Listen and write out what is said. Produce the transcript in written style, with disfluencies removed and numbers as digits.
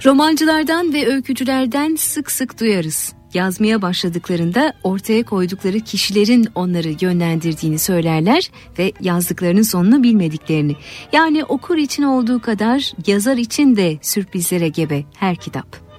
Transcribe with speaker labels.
Speaker 1: Romancılardan ve öykücülerden sık sık duyarız. Yazmaya başladıklarında ortaya koydukları kişilerin onları yönlendirdiğini söylerler ve yazdıklarının sonunu bilmediklerini. Yani okur için olduğu kadar yazar için de sürprizlere gebe her kitap.